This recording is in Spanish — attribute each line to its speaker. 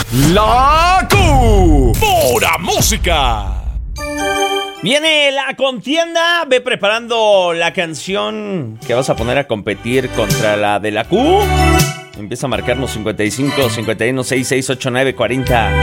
Speaker 1: La Q. Pura música.
Speaker 2: Viene la contienda. Ve preparando la canción que vas a poner a competir contra la de la Q. Empieza a marcarnos 55 51 66 89 40.